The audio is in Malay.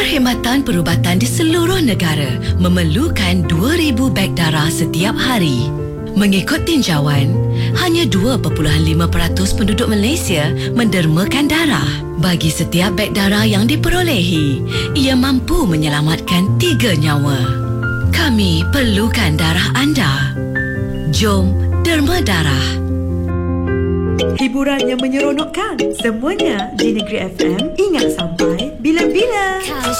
Perkhidmatan perubatan di seluruh negara memerlukan 2,000 beg darah setiap hari. Mengikut tinjauan, hanya 2.5% penduduk Malaysia mendermakan darah. Bagi setiap beg darah yang diperolehi, ia mampu menyelamatkan 3 nyawa. Kami perlukan darah anda. Jom derma darah. Hiburan yang menyeronokkan, semuanya di Negeri FM. Ingat sampai bila-bila.